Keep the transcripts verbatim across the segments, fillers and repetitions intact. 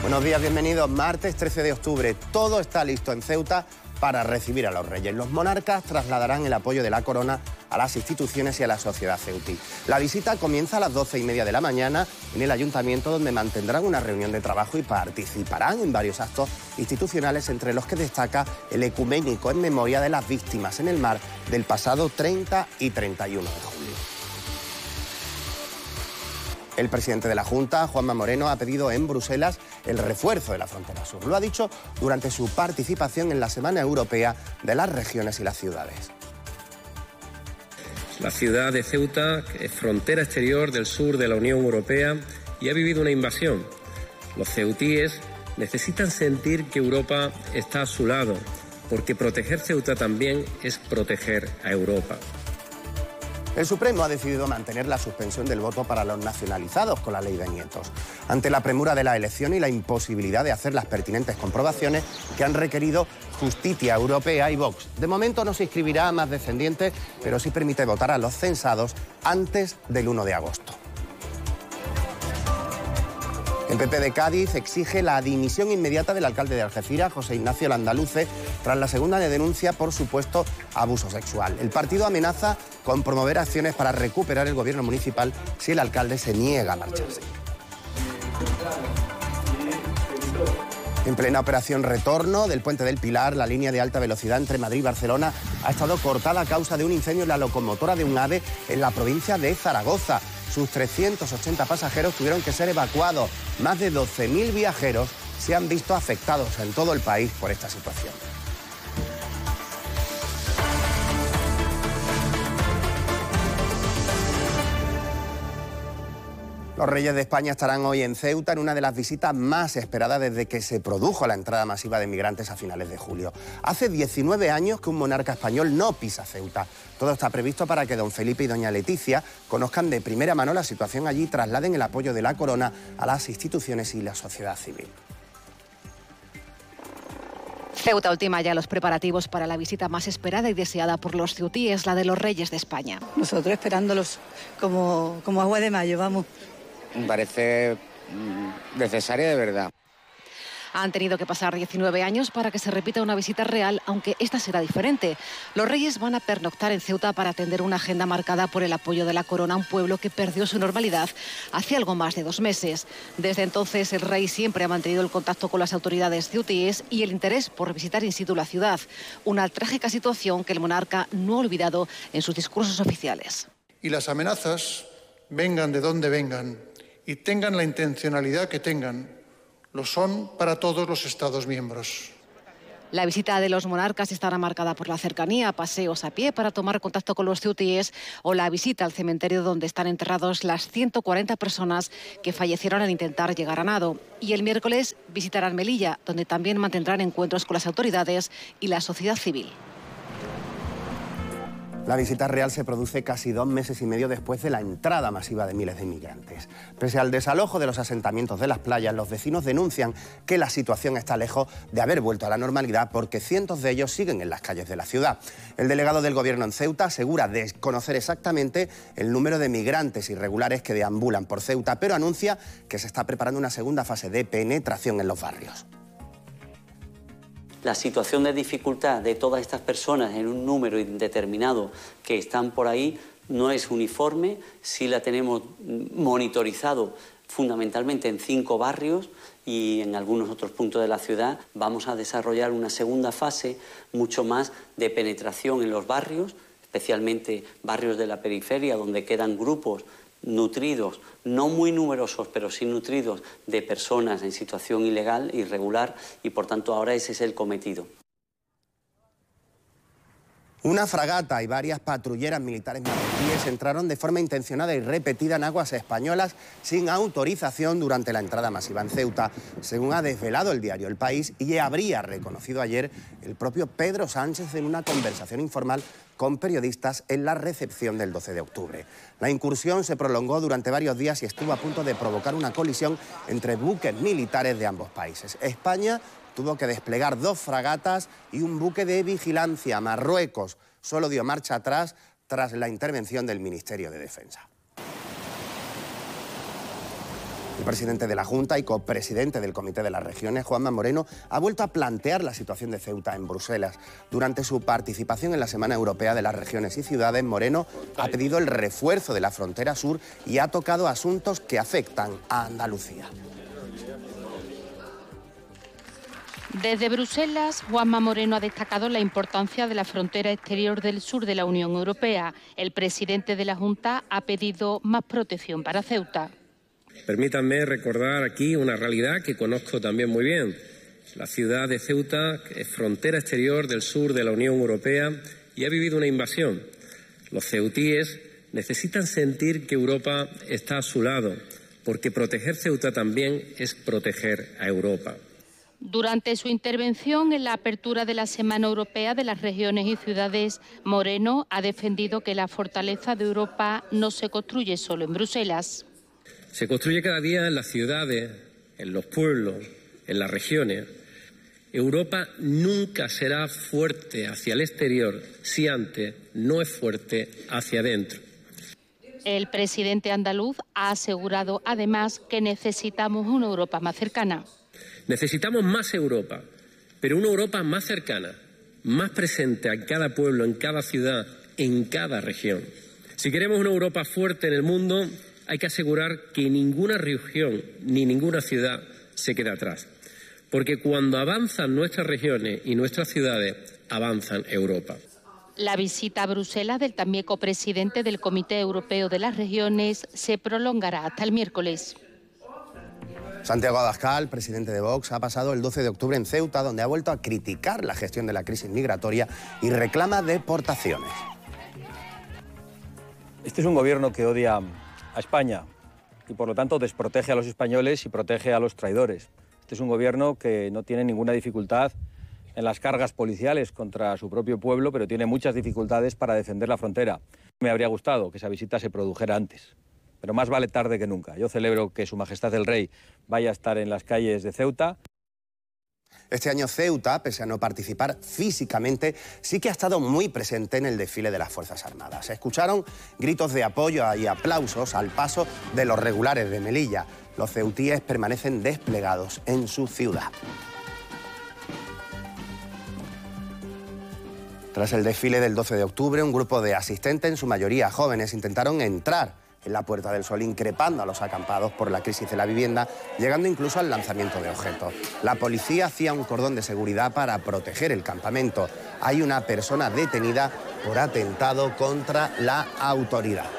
Buenos días, bienvenidos. Martes trece de octubre. Todo está listo en Ceuta para recibir a los reyes. Los monarcas trasladarán el apoyo de la corona a las instituciones y a la sociedad ceutí. La visita comienza a las doce y media de la mañana en el ayuntamiento, donde mantendrán una reunión de trabajo y participarán en varios actos institucionales, entre los que destaca el ecuménico en memoria de las víctimas en el mar del pasado treinta y treinta y uno de julio. El presidente de la Junta, Juanma Moreno, ha pedido en Bruselas el refuerzo de la frontera sur. Lo ha dicho durante su participación en la Semana Europea de las Regiones y las Ciudades. La ciudad de Ceuta es frontera exterior del sur de la Unión Europea y ha vivido una invasión. Los ceutíes necesitan sentir que Europa está a su lado, porque proteger Ceuta también es proteger a Europa. El Supremo ha decidido mantener la suspensión del voto para los nacionalizados con la ley de nietos, ante la premura de la elección y la imposibilidad de hacer las pertinentes comprobaciones que han requerido Justicia Europea y Vox. De momento no se inscribirá a más descendientes, pero sí permite votar a los censados antes del uno de agosto. El P P de Cádiz exige la dimisión inmediata del alcalde de Algeciras, José Ignacio Landaluce, tras la segunda denuncia por supuesto abuso sexual. El partido amenaza con promover acciones para recuperar el gobierno municipal si el alcalde se niega a marcharse. En plena operación retorno del Puente del Pilar, la línea de alta velocidad entre Madrid y Barcelona ha estado cortada a causa de un incendio en la locomotora de un AVE en la provincia de Zaragoza. Sus trescientos ochenta pasajeros tuvieron que ser evacuados. Más de doce mil viajeros se han visto afectados en todo el país por esta situación. Los reyes de España estarán hoy en Ceuta en una de las visitas más esperadas desde que se produjo la entrada masiva de migrantes a finales de julio. Hace diecinueve años que un monarca español no pisa Ceuta. Todo está previsto para que don Felipe y doña Leticia conozcan de primera mano la situación allí y trasladen el apoyo de la corona a las instituciones y la sociedad civil. Ceuta ultima ya los preparativos para la visita más esperada y deseada por los ceutíes, la de los reyes de España. Nosotros esperándolos como, como agua de mayo, vamos. Me parece necesaria de verdad. Han tenido que pasar diecinueve años para que se repita una visita real, aunque esta será diferente. Los reyes van a pernoctar en Ceuta para atender una agenda marcada por el apoyo de la corona a un pueblo que perdió su normalidad hace algo más de dos meses. Desde entonces, el rey siempre ha mantenido el contacto con las autoridades ceutíes y el interés por visitar in situ la ciudad. Una trágica situación que el monarca no ha olvidado en sus discursos oficiales. Y las amenazas, vengan de donde vengan y tengan la intencionalidad que tengan, lo son para todos los Estados miembros. La visita de los monarcas estará marcada por la cercanía, paseos a pie para tomar contacto con los ceutíes o la visita al cementerio donde están enterrados las ciento cuarenta personas que fallecieron al intentar llegar a nado. Y el miércoles visitarán Melilla, donde también mantendrán encuentros con las autoridades y la sociedad civil. La visita real se produce casi dos meses y medio después de la entrada masiva de miles de inmigrantes. Pese al desalojo de los asentamientos de las playas, los vecinos denuncian que la situación está lejos de haber vuelto a la normalidad porque cientos de ellos siguen en las calles de la ciudad. El delegado del Gobierno en Ceuta asegura desconocer exactamente el número de migrantes irregulares que deambulan por Ceuta, pero anuncia que se está preparando una segunda fase de penetración en los barrios. La situación de dificultad de todas estas personas en un número indeterminado que están por ahí no es uniforme. Sí la tenemos monitorizado fundamentalmente en cinco barrios y en algunos otros puntos de la ciudad. Vamos a desarrollar una segunda fase mucho más de penetración en los barrios, especialmente barrios de la periferia donde quedan grupos nutridos, no muy numerosos, pero sí nutridos, de personas en situación ilegal, irregular, y por tanto ahora ese es el cometido. Una fragata y varias patrulleras militares marroquíes entraron de forma intencionada y repetida en aguas españolas sin autorización durante la entrada masiva en Ceuta, según ha desvelado el diario El País y habría reconocido ayer el propio Pedro Sánchez en una conversación informal con periodistas en la recepción del doce de octubre. La incursión se prolongó durante varios días y estuvo a punto de provocar una colisión entre buques militares de ambos países. España tuvo que desplegar dos fragatas y un buque de vigilancia. Marruecos solo dio marcha atrás tras la intervención del Ministerio de Defensa. El presidente de la Junta y copresidente del Comité de las Regiones, Juanma Moreno, ha vuelto a plantear la situación de Ceuta en Bruselas. Durante su participación en la Semana Europea de las Regiones y Ciudades, Moreno ha pedido el refuerzo de la frontera sur y ha tocado asuntos que afectan a Andalucía. Desde Bruselas, Juanma Moreno ha destacado la importancia de la frontera exterior del sur de la Unión Europea. El presidente de la Junta ha pedido más protección para Ceuta. Permítanme recordar aquí una realidad que conozco también muy bien. La ciudad de Ceuta es frontera exterior del sur de la Unión Europea y ha vivido una invasión. Los ceutíes necesitan sentir que Europa está a su lado, porque proteger Ceuta también es proteger a Europa. Durante su intervención en la apertura de la Semana Europea de las Regiones y Ciudades, Moreno ha defendido que la fortaleza de Europa no se construye solo en Bruselas. Se construye cada día en las ciudades, en los pueblos, en las regiones. Europa nunca será fuerte hacia el exterior si antes no es fuerte hacia adentro. El presidente andaluz ha asegurado además que necesitamos una Europa más cercana. Necesitamos más Europa, pero una Europa más cercana, más presente a cada pueblo, en cada ciudad, en cada región. Si queremos una Europa fuerte en el mundo, hay que asegurar que ninguna región ni ninguna ciudad se quede atrás. Porque cuando avanzan nuestras regiones y nuestras ciudades, avanzan Europa. La visita a Bruselas del también copresidente del Comité Europeo de las Regiones se prolongará hasta el miércoles. Santiago Abascal, presidente de Vox, ha pasado el doce de octubre en Ceuta, donde ha vuelto a criticar la gestión de la crisis migratoria y reclama deportaciones. Este es un gobierno que odia a España y por lo tanto desprotege a los españoles y protege a los traidores. Este es un gobierno que no tiene ninguna dificultad en las cargas policiales contra su propio pueblo, pero tiene muchas dificultades para defender la frontera. Me habría gustado que esa visita se produjera antes, pero más vale tarde que nunca. Yo celebro que Su Majestad el Rey vaya a estar en las calles de Ceuta. Este año Ceuta, pese a no participar físicamente, sí que ha estado muy presente en el desfile de las Fuerzas Armadas. Se escucharon gritos de apoyo y aplausos al paso de los regulares de Melilla. Los ceutíes permanecen desplegados en su ciudad. Tras el desfile del doce de octubre, un grupo de asistentes, en su mayoría jóvenes, intentaron entrar en la Puerta del Sol, increpando a los acampados por la crisis de la vivienda, llegando incluso al lanzamiento de objetos. La policía hacía un cordón de seguridad para proteger el campamento. Hay una persona detenida por atentado contra la autoridad.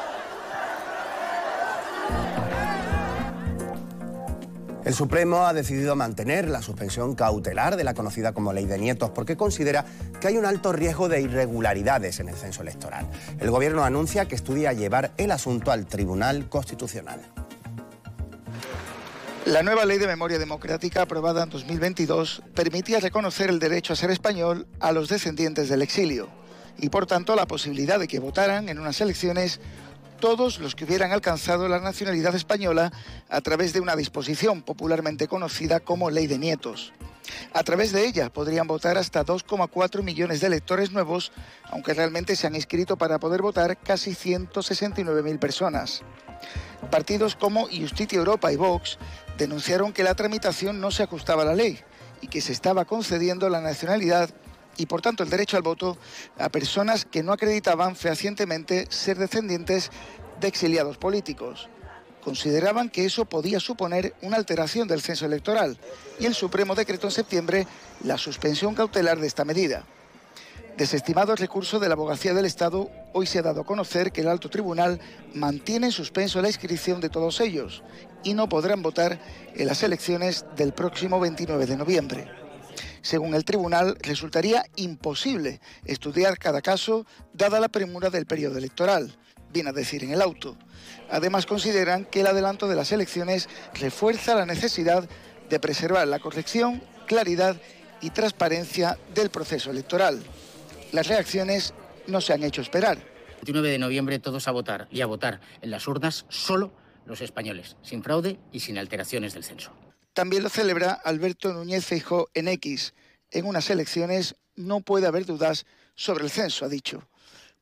El Supremo ha decidido mantener la suspensión cautelar de la conocida como Ley de Nietos porque considera que hay un alto riesgo de irregularidades en el censo electoral. El Gobierno anuncia que estudia llevar el asunto al Tribunal Constitucional. La nueva Ley de Memoria Democrática, aprobada en dos mil veintidós, permitía reconocer el derecho a ser español a los descendientes del exilio y, por tanto, la posibilidad de que votaran en unas elecciones todos los que hubieran alcanzado la nacionalidad española a través de una disposición popularmente conocida como Ley de Nietos. A través de ella podrían votar hasta dos coma cuatro millones de electores nuevos, aunque realmente se han inscrito para poder votar casi ciento sesenta y nueve mil personas. Partidos como Justicia Europa y Vox denunciaron que la tramitación no se ajustaba a la ley y que se estaba concediendo la nacionalidad y por tanto el derecho al voto a personas que no acreditaban fehacientemente ser descendientes de exiliados políticos. Consideraban que eso podía suponer una alteración del censo electoral y el Supremo decretó en septiembre la suspensión cautelar de esta medida. Desestimado el recurso de la Abogacía del Estado, hoy se ha dado a conocer que el Alto Tribunal mantiene en suspenso la inscripción de todos ellos y no podrán votar en las elecciones del próximo veintinueve de noviembre. Según el tribunal, resultaría imposible estudiar cada caso dada la premura del periodo electoral, viene a decir en el auto. Además, consideran que el adelanto de las elecciones refuerza la necesidad de preservar la corrección, claridad y transparencia del proceso electoral. Las reacciones no se han hecho esperar. El veintinueve de noviembre todos a votar y a votar en las urnas solo los españoles, sin fraude y sin alteraciones del censo. También lo celebra Alberto Núñez Feijóo en X. En unas elecciones no puede haber dudas sobre el censo, ha dicho.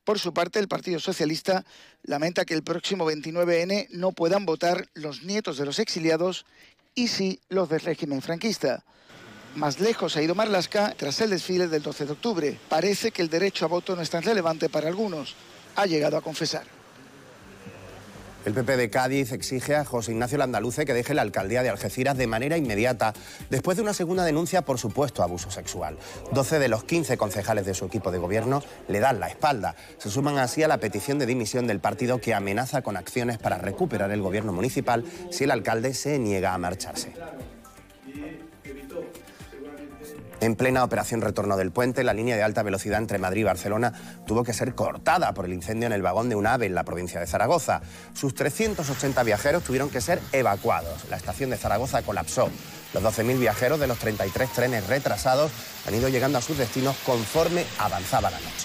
Por su parte, el Partido Socialista lamenta que el próximo veintinueve ene no puedan votar los nietos de los exiliados y sí los del régimen franquista. Más lejos ha ido Marlaska tras el desfile del doce de octubre. Parece que el derecho a voto no es tan relevante para algunos. Ha llegado a confesar. El P P de Cádiz exige a José Ignacio Landaluce que deje la alcaldía de Algeciras de manera inmediata, después de una segunda denuncia por supuesto abuso sexual. doce de los quince concejales de su equipo de gobierno le dan la espalda. Se suman así a la petición de dimisión del partido, que amenaza con acciones para recuperar el gobierno municipal si el alcalde se niega a marcharse. En plena operación retorno del puente, la línea de alta velocidad entre Madrid y Barcelona tuvo que ser cortada por el incendio en el vagón de un AVE en la provincia de Zaragoza. Sus trescientos ochenta viajeros tuvieron que ser evacuados. La estación de Zaragoza colapsó. Los doce mil viajeros de los treinta y tres trenes retrasados han ido llegando a sus destinos conforme avanzaba la noche.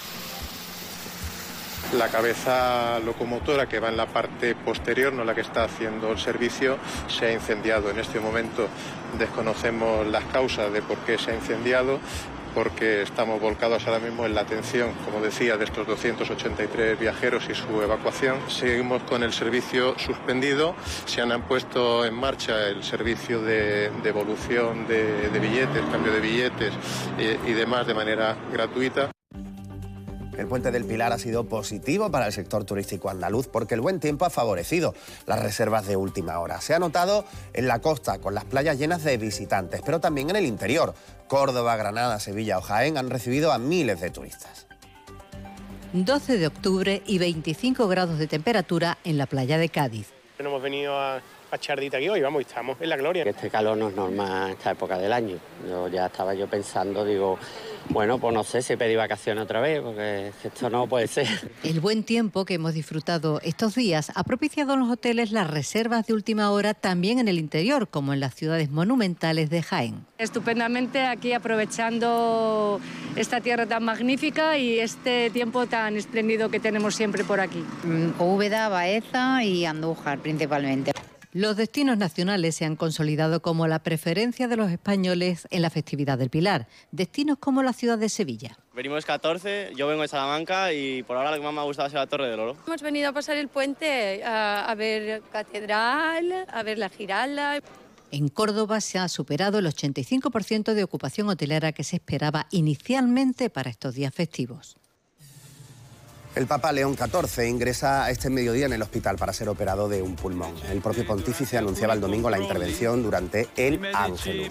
La cabeza locomotora, que va en la parte posterior, no la que está haciendo el servicio, se ha incendiado. En este momento desconocemos las causas de por qué se ha incendiado, porque estamos volcados ahora mismo en la atención, como decía, de estos doscientos ochenta y tres viajeros y su evacuación. Seguimos con el servicio suspendido. Se han puesto en marcha el servicio de devolución de, de billetes, cambio de billetes eh, y demás de manera gratuita. El puente del Pilar ha sido positivo para el sector turístico andaluz porque el buen tiempo ha favorecido las reservas de última hora. Se ha notado en la costa, con las playas llenas de visitantes, pero también en el interior. Córdoba, Granada, Sevilla o Jaén han recibido a miles de turistas. doce de octubre y veinticinco grados de temperatura en la playa de Cádiz. No hemos venido a, a echar dita aquí hoy, vamos, estamos en la gloria. Este calor no es normal esta época del año. Yo ya estaba yo pensando, digo, bueno, pues no sé si pedí vacaciones otra vez, porque esto no puede ser. El buen tiempo que hemos disfrutado estos días ha propiciado en los hoteles las reservas de última hora también en el interior, como en las ciudades monumentales de Jaén. Estupendamente aquí aprovechando esta tierra tan magnífica y este tiempo tan espléndido que tenemos siempre por aquí. Úbeda, Baeza y Andújar principalmente. Los destinos nacionales se han consolidado como la preferencia de los españoles en la festividad del Pilar. Destinos como la ciudad de Sevilla. Venimos catorce, yo vengo de Salamanca y por ahora lo que más me ha gustado es la Torre del Oro. Hemos venido a pasar el puente a, a ver Catedral, a ver la Giralda. En Córdoba se ha superado el ochenta y cinco por ciento de ocupación hotelera que se esperaba inicialmente para estos días festivos. El Papa León catorce ingresa este mediodía en el hospital para ser operado de un pulmón. El propio pontífice anunciaba el domingo la intervención durante el Ángelus.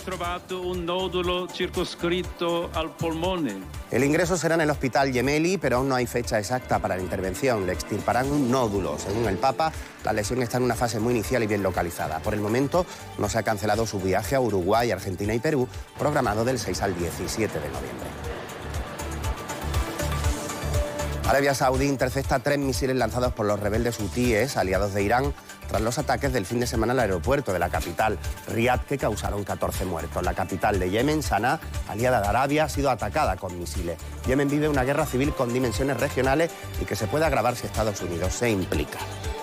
El ingreso será en el hospital Gemelli, pero aún no hay fecha exacta para la intervención. Le extirparán un nódulo. Según el Papa, la lesión está en una fase muy inicial y bien localizada. Por el momento, no se ha cancelado su viaje a Uruguay, Argentina y Perú, programado del seis al diecisiete de noviembre. Arabia Saudí intercepta tres misiles lanzados por los rebeldes hutíes, aliados de Irán, tras los ataques del fin de semana al aeropuerto de la capital, Riad, que causaron catorce muertos. La capital de Yemen, Saná, aliada de Arabia, ha sido atacada con misiles. Yemen vive una guerra civil con dimensiones regionales y que se puede agravar si Estados Unidos se implica.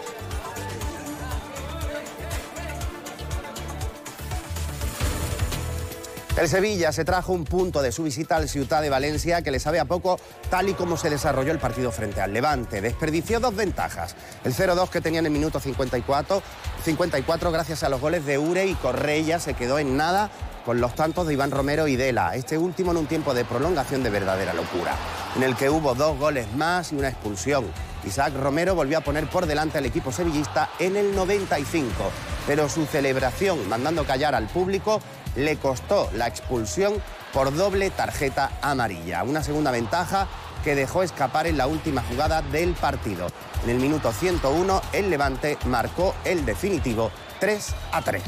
El Sevilla se trajo un punto de su visita al Ciutat de Valencia que le sabe a poco tal y como se desarrolló el partido frente al Levante. Desperdició dos ventajas. El cero dos que tenía en el minuto cincuenta y cuatro, cincuenta y cuatro gracias a los goles de Ure y Correia se quedó en nada con los tantos de Iván Romero y Dela. Este último en un tiempo de prolongación de verdadera locura, en el que hubo dos goles más y una expulsión. Isaac Romero volvió a poner por delante al equipo sevillista en el noventa y cinco, pero su celebración, mandando callar al público, le costó la expulsión por doble tarjeta amarilla. Una segunda ventaja que dejó escapar en la última jugada del partido. En el minuto ciento uno, el Levante marcó el definitivo tres a tres.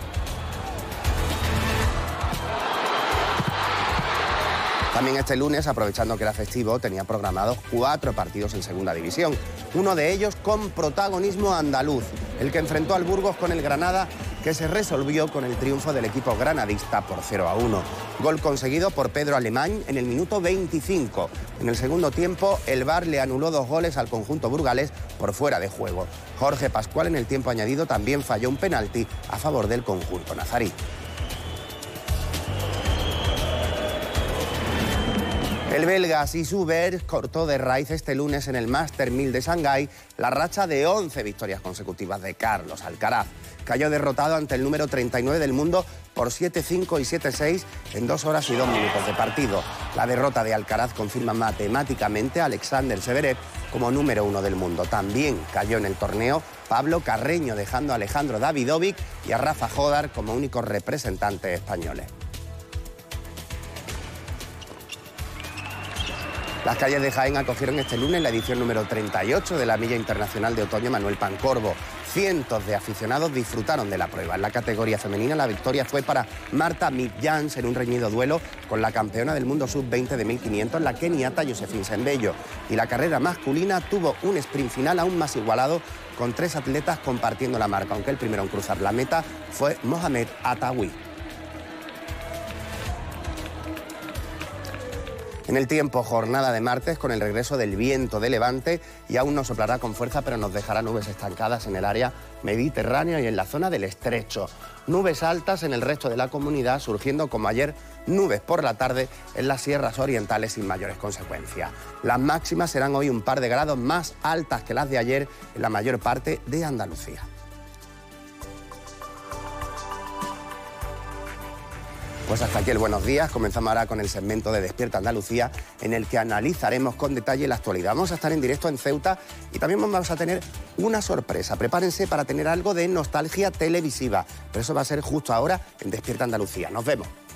También este lunes, aprovechando que era festivo, tenía programados cuatro partidos en Segunda División. Uno de ellos con protagonismo andaluz, el que enfrentó al Burgos con el Granada, que se resolvió con el triunfo del equipo granadista por cero a uno. Gol conseguido por Pedro Alemán en el minuto veinticinco. En el segundo tiempo, el V A R le anuló dos goles al conjunto burgalés por fuera de juego. Jorge Pascual en el tiempo añadido también falló un penalti a favor del conjunto nazarí. El belga Sisu Berg cortó de raíz este lunes en el Master mil de Shanghái la racha de once victorias consecutivas de Carlos Alcaraz. Cayó derrotado ante el número treinta y nueve del mundo por siete cinco y siete seis en dos horas y dos minutos de partido. La derrota de Alcaraz confirma matemáticamente a Alexander Zverev como número uno del mundo. También cayó en el torneo Pablo Carreño, dejando a Alejandro Davidovic y a Rafa Jodar como únicos representantes españoles. Las calles de Jaén acogieron este lunes la edición número treinta y ocho de la Milla Internacional de Otoño Manuel Pancorbo. Cientos de aficionados disfrutaron de la prueba. En la categoría femenina la victoria fue para Marta Midjans en un reñido duelo con la campeona del mundo sub veinte de mil quinientos, la keniata Josephine Sembello. Y la carrera masculina tuvo un sprint final aún más igualado con tres atletas compartiendo la marca, aunque el primero en cruzar la meta fue Mohamed Atawi. En el tiempo, jornada de martes con el regreso del viento de levante y aún no soplará con fuerza, pero nos dejará nubes estancadas en el área mediterránea y en la zona del estrecho. Nubes altas en el resto de la comunidad, surgiendo como ayer nubes por la tarde en las sierras orientales sin mayores consecuencias. Las máximas serán hoy un par de grados más altas que las de ayer en la mayor parte de Andalucía. Pues hasta aquí el Buenos Días. Comenzamos ahora con el segmento de Despierta Andalucía, en el que analizaremos con detalle la actualidad. Vamos a estar en directo en Ceuta y también vamos a tener una sorpresa. Prepárense para tener algo de nostalgia televisiva, pero eso va a ser justo ahora en Despierta Andalucía. Nos vemos.